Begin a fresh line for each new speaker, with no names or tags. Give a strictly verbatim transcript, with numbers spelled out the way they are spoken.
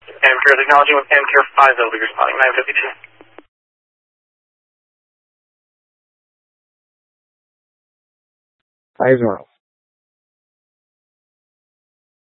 Amcare Technology with Amcare five, that'll be responding nine fifty-two.
Five zero.